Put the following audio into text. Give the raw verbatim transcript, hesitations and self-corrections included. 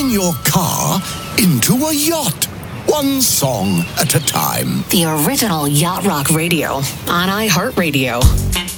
turn your car into a yacht. One song at a time. The original Yacht Rock Radio on iHeartRadio.